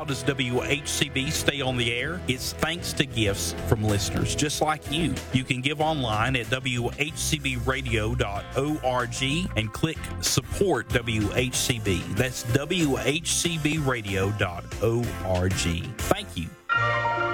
does WHCB stay on the air? It's thanks to gifts from listeners just like you. You can give online at WHCBradio.org and click support WHCB. That's WHCBradio.org. Thank you.